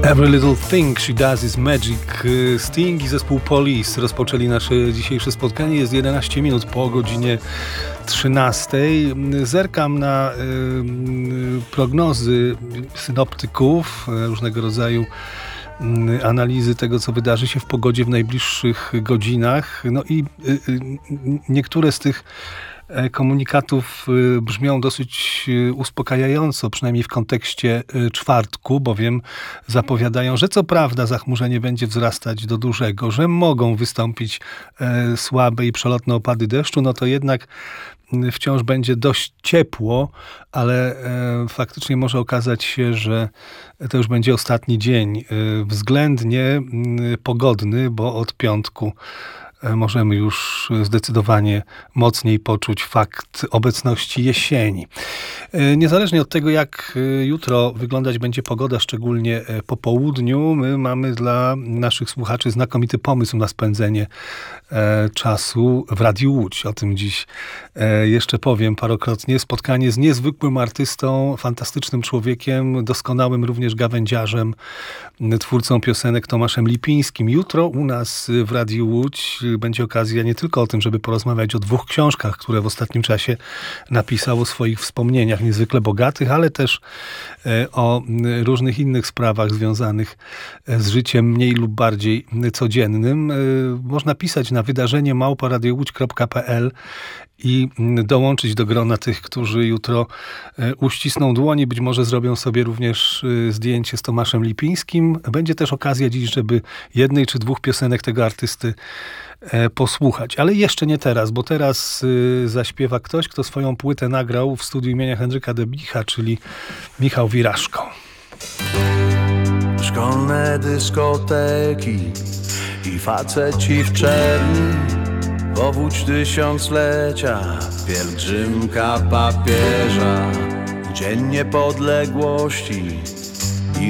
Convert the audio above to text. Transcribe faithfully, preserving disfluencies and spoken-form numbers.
Every Little Thing She Does Is Magic. Sting i zespół Police rozpoczęli nasze dzisiejsze spotkanie. Jest jedenaście minut po godzinie trzynastej. Zerkam na y, prognozy synoptyków, różnego rodzaju y, analizy tego, co wydarzy się w pogodzie w najbliższych godzinach. No i y, y, niektóre z tych komunikatów brzmią dosyć uspokajająco, przynajmniej w kontekście czwartku, bowiem zapowiadają, że co prawda zachmurzenie będzie wzrastać do dużego, że mogą wystąpić słabe i przelotne opady deszczu, no to jednak wciąż będzie dość ciepło, ale faktycznie może okazać się, że to już będzie ostatni dzień względnie pogodny, bo od piątku możemy już zdecydowanie mocniej poczuć fakt obecności jesieni. Niezależnie od tego, jak jutro wyglądać będzie pogoda, szczególnie po południu, my mamy dla naszych słuchaczy znakomity pomysł na spędzenie czasu w Radiu Łódź. O tym dziś jeszcze powiem parokrotnie. Spotkanie z niezwykłym artystą, fantastycznym człowiekiem, doskonałym również gawędziarzem, twórcą piosenek Tomaszem Lipińskim. Jutro u nas w Radiu Łódź będzie okazja nie tylko o tym, żeby porozmawiać o dwóch książkach, które w ostatnim czasie napisał, o swoich wspomnieniach niezwykle bogatych, ale też o różnych innych sprawach związanych z życiem mniej lub bardziej codziennym. Można pisać na wydarzenie małpa radio łódź kropka p l i dołączyć do grona tych, którzy jutro uścisną dłoni, być może zrobią sobie również zdjęcie z Tomaszem Lipińskim. Będzie też okazja dziś, żeby jednej czy dwóch piosenek tego artysty posłuchać. Ale jeszcze nie teraz, bo teraz zaśpiewa ktoś, kto swoją płytę nagrał w studiu imienia Henryka Deblicha, czyli Michał Wiraszko. Szkolne dyskoteki i faceci w czerni, powódź tysiąclecia, pielgrzymka papieża, dzień niepodległości,